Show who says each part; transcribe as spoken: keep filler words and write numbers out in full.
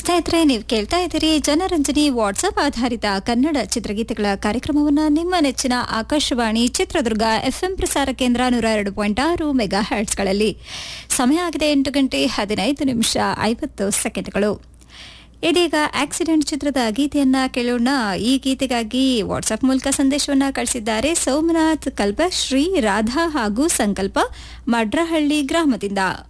Speaker 1: ಸ್ನೇಹಿತರೆ, ನೀವು ಕೇಳ್ತಾ ಇದ್ದೀರಿ ಜನರಂಜನಿ ವಾಟ್ಸ್ಆಪ್ ಆಧಾರಿತ ಕನ್ನಡ ಚಿತ್ರಗೀತೆಗಳ ಕಾರ್ಯಕ್ರಮವನ್ನು ನಿಮ್ಮ ನೆಚ್ಚಿನ ಆಕಾಶವಾಣಿ ಚಿತ್ರದುರ್ಗ ಎಫ್ಎಂ ಪ್ರಸಾರ ಕೇಂದ್ರ ನೂರ ಎರಡು ಪಾಯಿಂಟ್ ಆರು ಮೆಗಾ ಹರ್ಟ್ಸ್ಗಳಲ್ಲಿ. ಸಮಯ ಆಗಿದೆ ಎಂಟು ಗಂಟೆ ಹದಿನೈದು ನಿಮಿಷ ಐವತ್ತು ಸೆಕೆಂಡ್ಗಳು. ಇದೀಗ ಆಕ್ಸಿಡೆಂಟ್ ಚಿತ್ರದ ಗೀತೆಯನ್ನ ಕೇಳೋಣ. ಈ ಗೀತೆಗಾಗಿ ವಾಟ್ಸ್ಆಪ್ ಮೂಲಕ ಸಂದೇಶವನ್ನ ಕಳಿಸಿದ್ದಾರೆ ಸೋಮನಾಥ್, ಕಲ್ಪಶ್ರೀ, ರಾಧಾ ಹಾಗೂ ಸಂಕಲ್ಪ ಮಡ್ರಹಳ್ಳಿ ಗ್ರಾಮದಿಂದ.